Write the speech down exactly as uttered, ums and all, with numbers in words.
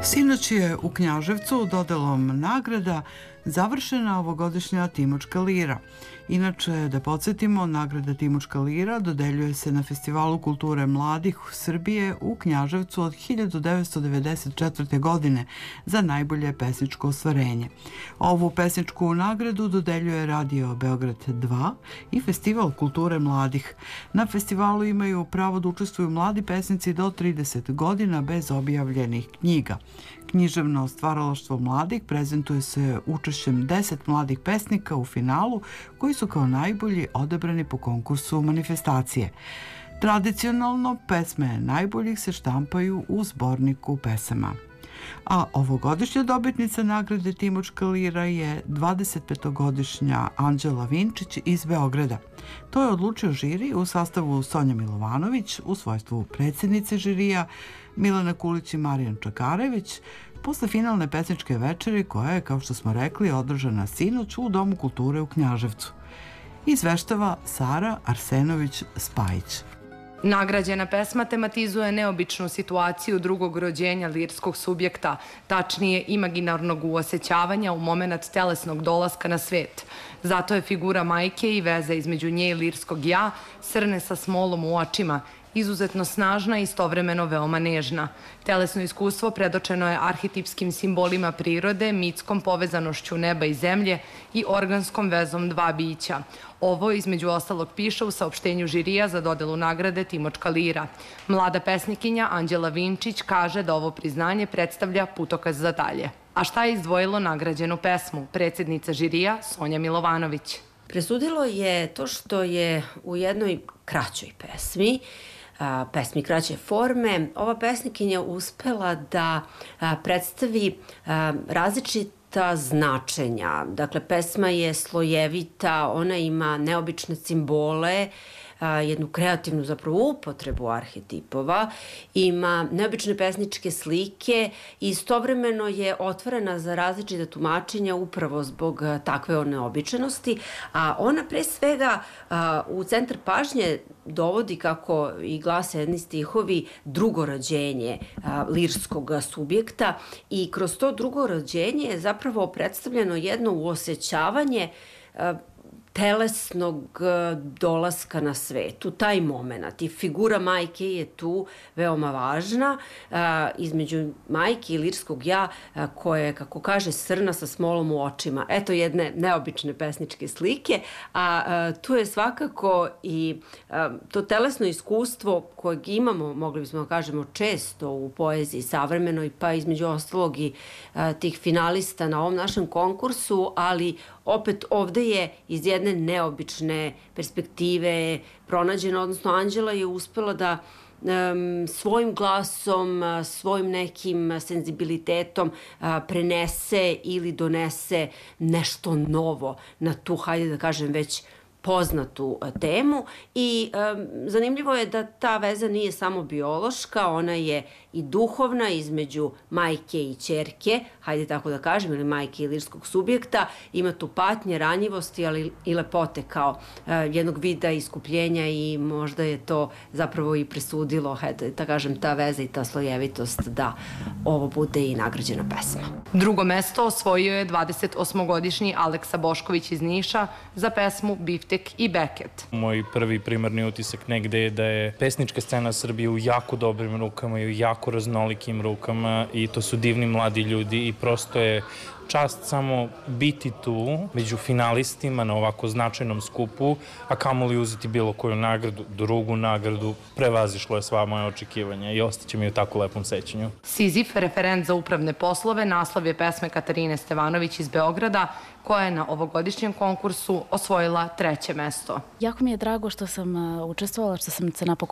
Sinoć je u Knjaževcu dodelom nagrada završena ovogodišnja Timočka lira. Inače, da podsjetimo, nagrada Timočka lira dodeljuje se na Festivalu kulture mladih Srbije u Knjaževcu od hiljadu devetsto devedeset četvrte. godine za najbolje pesničko ostvarenje. Ovu pesničku nagradu dodeljuje Radio Beograd dva i Festival kulture mladih. Na festivalu imaju pravo da učestvuju mladi pesnici do trideset godina bez objavljenih knjiga. Književno stvaralaštvo mladih prezentuje se učešćem deset mladih pesnika u finalu koji su kao najbolji odabrani po konkursu manifestacije. Tradicionalno, pesme najboljih se štampaju u zborniku pesama. A ovogodišnja dobitnica nagrade Timočka lira je dvadesetpetogodišnja Anđela Vinčić iz Beograda. To je odlučio žiri u sastavu Sonja Milovanović, u svojstvu predsjednice žirija, Milana Kulić i Marijan Čakarević, posle finalne pesničke večeri koja je, kao što smo rekli, održana sinoć u Domu kulture u Knjaževcu. Izveštava Sara Arsenović-Spajić. Nagrađena pesma tematizuje neobičnu situaciju drugog rođenja lirskog subjekta, tačnije imaginarnog uosećavanja u moment telesnog dolaska na svet. Zato je figura majke i veza između nje i lirskog ja srne sa smolom u očima, izuzetno snažna i istovremeno veoma nežna. Telesno iskustvo predočeno je arhetipskim simbolima prirode, mitskom povezanošću neba i zemlje i organskom vezom dva bića. Ovo između ostalog piše u saopštenju žirija za dodelu nagrade Timočka lira. Mlada pesnikinja Anđela Vinčić kaže da ovo priznanje predstavlja putokaz za dalje. A šta je izdvojilo nagrađenu pesmu? Predsjednica žirija Sonja Milovanović. Presudilo je to što je u jednoj kraćoj pesmi, pesmi kraće forme, ova pesnikinja uspela da predstavi različita značenja. Dakle, pesma je slojevita, ona ima neobične simbole, jednu kreativnu zapravo upotrebu arhetipova, ima neobične pesničke slike i istovremeno je otvorena za različite tumačenja upravo zbog takve neobičanosti, a ona pre svega u centar pažnje dovodi, kako i glase jedni stihovi, drugorođenje lirskog subjekta i kroz to drugorođenje je zapravo predstavljeno jedno uosećavanje telesnog dolaska na svetu, taj moment. I figura majke je tu veoma važna, između majke i lirskog ja, koje, kako kaže, srna sa smolom u očima. Eto jedne neobične pesničke slike, a tu je svakako i to telesno iskustvo kojeg imamo, mogli bismo da kažemo, često u poeziji savremenoj, pa između ostalog i tih finalista na ovom našem konkursu, ali opet ovde je iz jedne neobične perspektive pronađena, odnosno Anđela je uspela da um, svojim glasom, svojim nekim senzibilitetom uh, prenese ili donese nešto novo na tu, hajde da kažem, već poznatu temu i um, zanimljivo je da ta veza nije samo biološka, ona je i duhovna između majke i ćerke, hajde tako da kažem, ili majke i lirskog subjekta, ima tu patnje, ranjivosti, ali i lepote kao uh, jednog vida iskupljenja i možda je to zapravo i presudilo, hajde da kažem, ta veza i ta slojevitost da ovo bude i nagrađena pesma. Drugo mesto osvojio je dvadesetosmogodišnji Aleksa Bošković iz Niša za pesmu Biftek i Beket. Moj prvi primarni utisak negde je da je pesnička scena Srbije u jako dobrim rukama i u jako raznolikim rukama i to su divni mladi ljudi i prosto je čast samo biti tu među finalistima na ovako značajnom skupu, a kamoli uzeti bilo koju nagradu, drugu nagradu, prevazišlo je sva moja očekivanja i ostaće mi u tako lepom sećanju. Sizif, referent za upravne poslove, naslov je pesme Katarine Stevanović iz Beograda, koja je na ovogodišnjem konkursu osvojila treće mesto. Jako mi je drago što sam učestvovala, što sam se napokon